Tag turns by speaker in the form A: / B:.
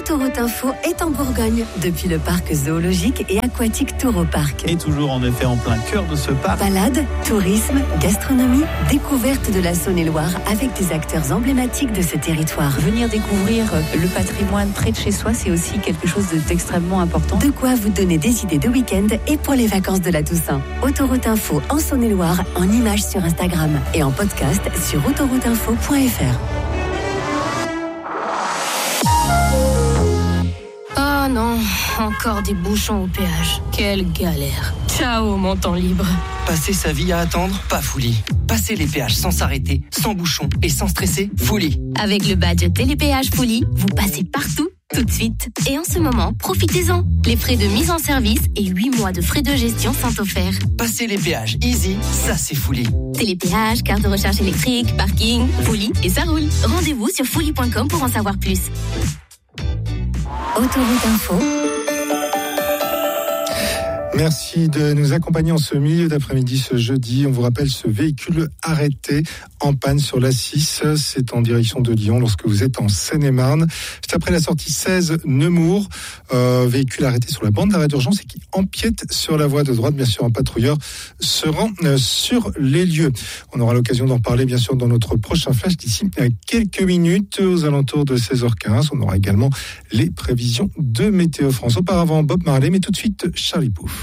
A: Autoroute Info est en Bourgogne, depuis le parc zoologique et aquatique Tour au Parc.
B: Et toujours en effet en plein cœur de ce parc.
A: Balade, tourisme, gastronomie, découverte de la Saône-et-Loire avec des acteurs emblématiques de ce territoire.
C: Venir découvrir le patrimoine près de chez soi, c'est aussi quelque chose d'extrêmement important.
A: De quoi vous donner des idées de week-end et pour les vacances de la Toussaint. Autoroute Info en Saône-et-Loire, en images sur Instagram et en podcast sur autorouteinfo.fr.
D: Oh non, encore des bouchons au péage. Quelle galère. Ciao, mon temps libre.
E: Passer sa vie à attendre, pas Fouli. Passer les péages sans s'arrêter, sans bouchons et sans stresser, Fouli.
D: Avec le badge Télépéage Fouli, vous passez partout, tout de suite. Et en ce moment, profitez-en. Les frais de mise en service et 8 mois de frais de gestion sont offerts.
E: Passer les péages easy, ça c'est Fouli.
D: Télépéage, carte de recharge électrique, parking, Fouli et ça roule. Rendez-vous sur fouli.com pour en savoir plus.
A: Autoroute Info.
F: Merci de nous accompagner en ce milieu d'après-midi, ce jeudi. On vous rappelle ce véhicule arrêté en panne sur l'A6. C'est en direction de Lyon lorsque vous êtes en Seine-et-Marne. C'est après la sortie 16 Nemours. Véhicule arrêté sur la bande d'arrêt d'urgence et qui empiète sur la voie de droite. Bien sûr, un patrouilleur se rend sur les lieux. On aura l'occasion d'en parler bien sûr dans notre prochain flash d'ici quelques minutes aux alentours de 16h15. On aura également les prévisions de Météo France. Auparavant, Bob Marley, mais tout de suite, Charlie Pouf.